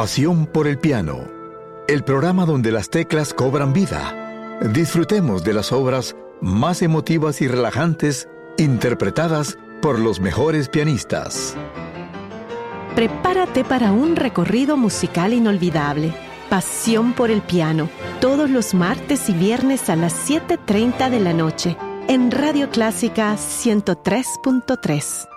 Pasión por el piano, el programa donde las teclas cobran vida. Disfrutemos de las obras más emotivas y relajantes interpretadas por los mejores pianistas. Prepárate para un recorrido musical inolvidable. Pasión por el piano, todos los martes y viernes a las 7:30 de la noche, en Radio Clásica 103.3.